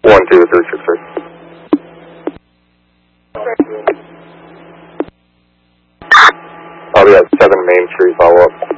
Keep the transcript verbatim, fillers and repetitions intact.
one two three six three. I'll be at seven Main Street, follow up.